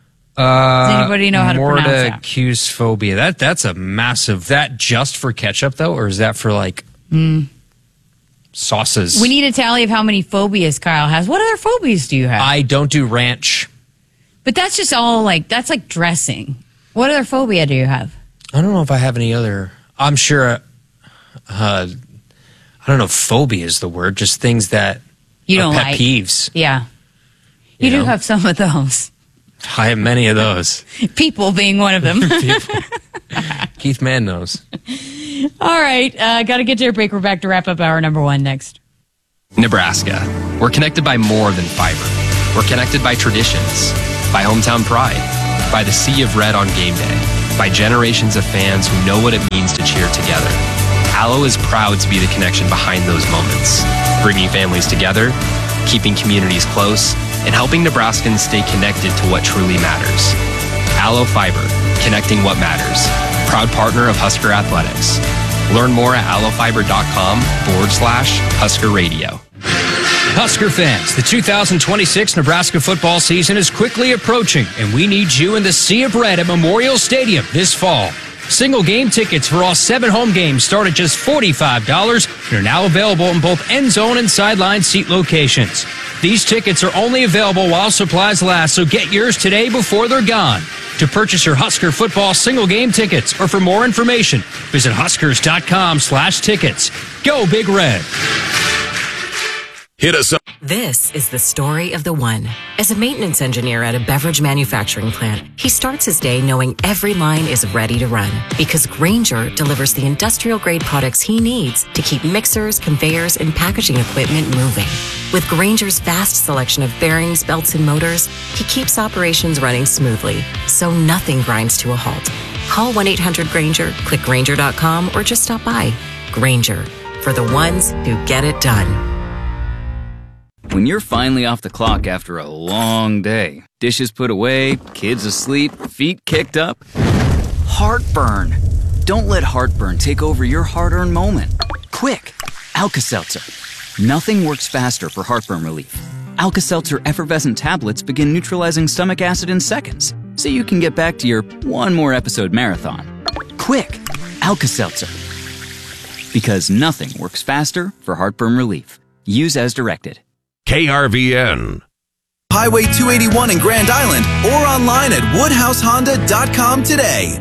Uh, Does anybody know how to pronounce that? Mordicusphobia. That that's a massive. That just for ketchup though, or is that for like? Mm. sauces. We need a tally of how many phobias Kyle has. What other phobias do you have? I don't do ranch. But that's just all like, that's like dressing. What other phobia do you have? I don't know if I have any other. I'm sure, uh, I don't know if phobia is the word, just things that You are don't pet like. peeves. Yeah. You, You do know? have some of those. I have many of those. People being one of them. Keith Mann knows. All right. Uh, got to get to your break. We're back to wrap up hour number one next. Nebraska. We're connected by more than fiber. We're connected by traditions, by hometown pride, by the sea of red on game day, by generations of fans who know what it means to cheer together. Allo is proud to be the connection behind those moments, bringing families together, keeping communities close, and helping Nebraskans stay connected to what truly matters. Allo Fiber, connecting what matters. Proud partner of Husker Athletics. Learn more at allofiber.com forward slash Husker Radio. Husker fans, the two thousand twenty-six Nebraska football season is quickly approaching, and we need you in the Sea of Red at Memorial Stadium this fall. Single game tickets for all seven home games start at just forty-five dollars and are now available in both end zone and sideline seat locations. These tickets are only available while supplies last, so get yours today before they're gone. To purchase your Husker football single game tickets or for more information, visit huskers.com slash tickets. Go Big Red. Hit us up. This is the story of the one. As a maintenance engineer at a beverage manufacturing plant, he starts his day knowing every line is ready to run because Grainger delivers the industrial-grade products he needs to keep mixers, conveyors, and packaging equipment moving. With Grainger's vast selection of bearings, belts, and motors, he keeps operations running smoothly, so nothing grinds to a halt. Call one eight hundred Grainger, click Grainger dot com, or just stop by. Grainger, for the ones who get it done. When you're finally off the clock after a long day, dishes put away, kids asleep, feet kicked up, heartburn. Don't let heartburn take over your hard-earned moment. Quick, Alka-Seltzer. Nothing works faster for heartburn relief. Alka-Seltzer effervescent tablets begin neutralizing stomach acid in seconds, so you can get back to your one more episode marathon. Quick, Alka-Seltzer. Because nothing works faster for heartburn relief. Use as directed. K R V N. Highway two eighty-one in Grand Island or online at woodhouse honda dot com today.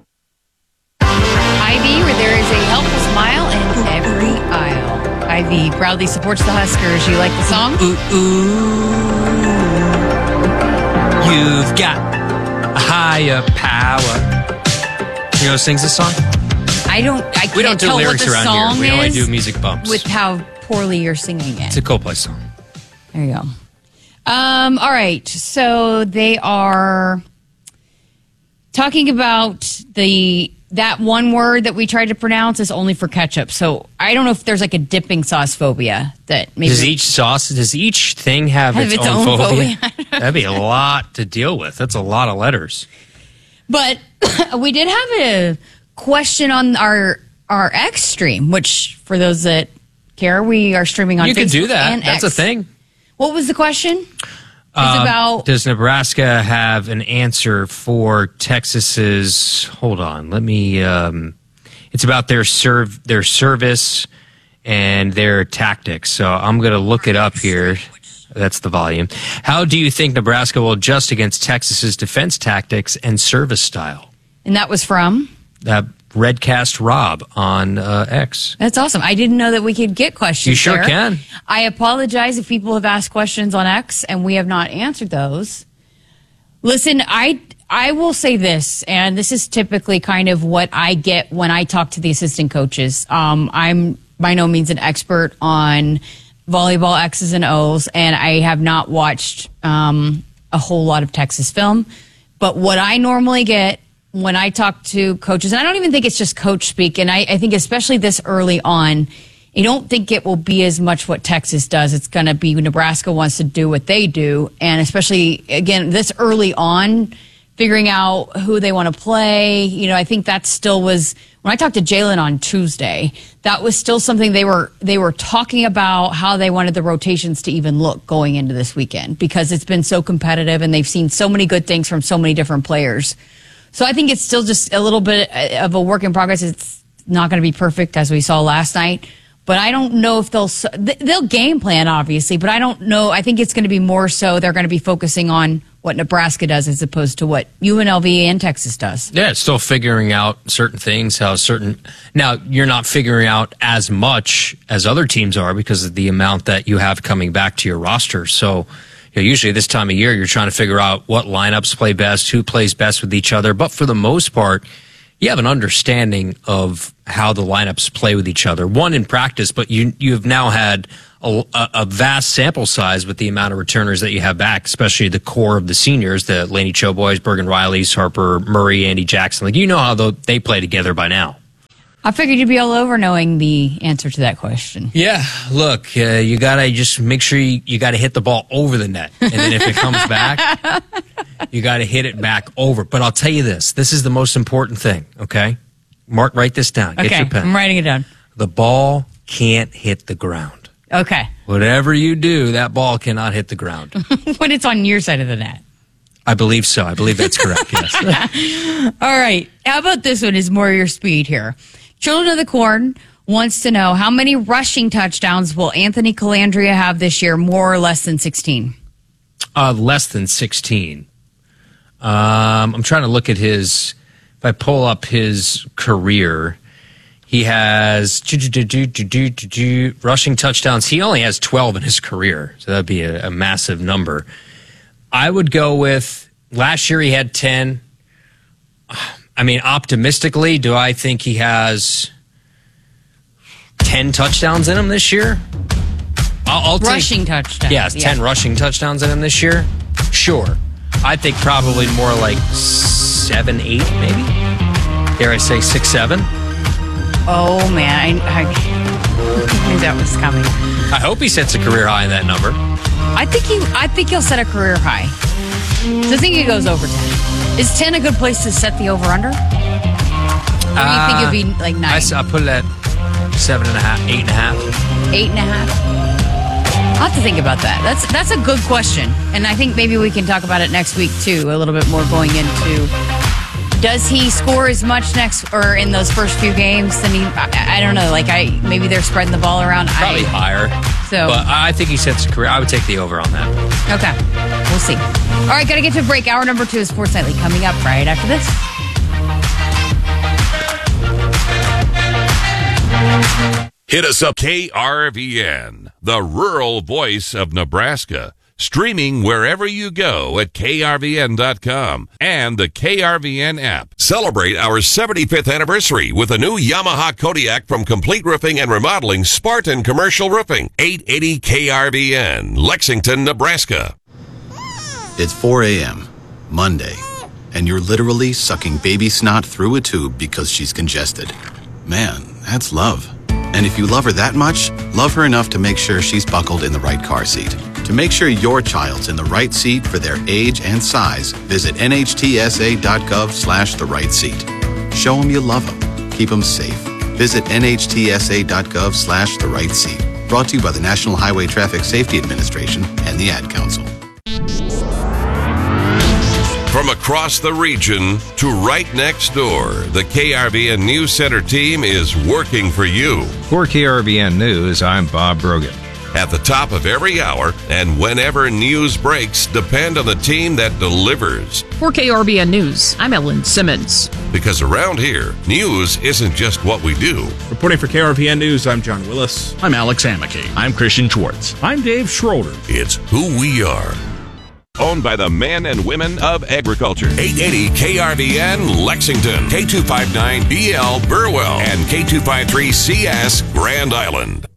Ivy, where there is a helpful smile in every aisle. Ivy proudly supports the Huskers. You like the song? Ooh, ooh. You've got a higher power. You know who sings this song? I don't. I can't We don't do tell lyrics what the around song here. We only is do music bumps. with how poorly you're singing it. It's a Coldplay song. There you go. Um, all right. So they are talking about the that one word that we tried to pronounce is only for ketchup. So I don't know if there's like a dipping sauce phobia that maybe Does each sauce, does each thing have, Have its, its own, own phobia? phobia. That'd be a lot to deal with. That's a lot of letters. But we did have a question on our our X stream, which for those that care, we are streaming on You Facebook can do that. and That's X. a thing. What was the question? It's Um, about does Nebraska have an answer for Texas's? Hold on, let me. Um, it's about their serve, their service, and their tactics. So I'm going to look it up here. That's the volume. How do you think Nebraska will adjust against Texas's defense tactics and service style? and that was from. Uh, Redcast Rob on uh, X. That's awesome. I didn't know that we could get questions. You sure there. can. I apologize if people have asked questions on X and we have not answered those. Listen, I I will say this, and this is typically kind of what I get when I talk to the assistant coaches. Um, I'm by no means an expert on volleyball X's and O's, and I have not watched um, a whole lot of Texas film. But what I normally get when I talk to coaches, and I don't even think it's just coach speak, and I, I think especially this early on, I don't think it will be as much what Texas does. It's going to be Nebraska wants to do what they do, and especially, again, this early on, figuring out who they want to play. You know, I think that still was, when I talked to Jalen on Tuesday, that was still something they were they were talking about, how they wanted the rotations to even look going into this weekend, because it's been so competitive and they've seen so many good things from so many different players. So I think it's still just a little bit of a work in progress. It's not going to be perfect as we saw last night, But I don't know if they'll they'll game plan, obviously, but I don't know. I think it's going to be more so they're going to be focusing on what Nebraska does as opposed to what U N L V and Texas does. Yeah, it's still figuring out certain things, how certain... Now, you're not figuring out as much as other teams are because of the amount that you have coming back to your roster. So, you know, usually this time of year, you're trying to figure out what lineups play best, who plays best with each other. But for the most part, you have an understanding of how the lineups play with each other. One in practice, but you you've now had a, a vast sample size with the amount of returners that you have back, especially the core of the seniors, the Laney Cho boys, Bergen Rileys, Harper Murray, Andy Jackson. Like, you know how they play together by now. I figured you'd be all over knowing the answer to that question. Yeah, look, uh, you gotta just make sure you, you gotta hit the ball over the net, and then if it comes back, you gotta hit it back over. But I'll tell you this: this is the most important thing. Okay, Mark, write this down. Get Okay, your pen. I'm writing it down. The ball can't hit the ground. Okay. Whatever you do, that ball cannot hit the ground. When it's on your side of the net. I believe so. I believe that's correct. Yes. All right. How about this one is more your speed here. Children of the Corn wants to know how many rushing touchdowns will Anthony Calandria have this year, more or less than sixteen? Uh, less than sixteen. Um, I'm trying to look at his, if I pull up his career, he has rushing touchdowns. He only has twelve in his career, so that'd be a, a massive number. I would go with, last year he had ten. I mean, optimistically, do I think he has ten touchdowns in him this year? I'll, I'll rushing take, touchdowns. Yeah, ten yeah. rushing touchdowns in him this year? Sure. I think probably more like seven, eight, maybe. Dare I say six, seven? Oh, man. I, I knew that was coming. I hope he sets a career high in that number. I think he. I think he'll set a career high. So I think he goes over ten. Is ten a good place to set the over-under? Or do you Uh, think it'll be like nine? I, s- I put it at seven and a half, eight and a half. Eight and a half? I'll have to think about that. That's that's a good question. And I think maybe we can talk about it next week, too, a little bit more going into, does he score as much next or in those first few games than he, I, I don't know, like I maybe they're spreading the ball around. Probably I, higher. So, But I think he sets a career. I would take the over on that. okay, we'll see. All right, got to get to a break. Hour number two is Sports Nightly coming up right after this. Hit us up, K R V N, the rural voice of Nebraska. Streaming wherever you go at K R V N dot com and the K R V N app. Celebrate our seventy-fifth anniversary with a new Yamaha Kodiak from Complete Roofing and Remodeling, Spartan Commercial Roofing. eight eighty K R V N, Lexington, Nebraska. It's four a.m., Monday, and you're literally sucking baby snot through a tube because she's congested. Man, that's love. And if you love her that much, love her enough to make sure she's buckled in the right car seat. To make sure your child's in the right seat for their age and size, visit N H T S A dot gov slash the right seat. Show them you love them. Keep them safe. Visit N H T S A dot gov slash the right seat. Brought to you by the National Highway Traffic Safety Administration and the Ad Council. From across the region to right next door, the K R V N News Center team is working for you. For K R V N News, I'm Bob Brogan. At the top of every hour and whenever news breaks, depend on the team that delivers. For K R V N News, I'm Ellen Simmons. Because around here, news isn't just what we do. Reporting for K R V N News, I'm John Willis. I'm Alex Amaki. I'm Christian Schwartz. I'm Dave Schroeder. It's who we are. Owned by the men and women of agriculture. eight eighty K R V N Lexington, K two fifty-nine B L Burwell, and K two fifty-three C S Grand Island.